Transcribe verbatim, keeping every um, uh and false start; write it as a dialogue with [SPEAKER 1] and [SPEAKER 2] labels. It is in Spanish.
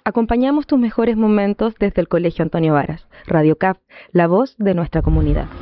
[SPEAKER 1] Acompañamos tus mejores momentos desde el Colegio Antonio Varas. Radio C A F, la voz de nuestra comunidad.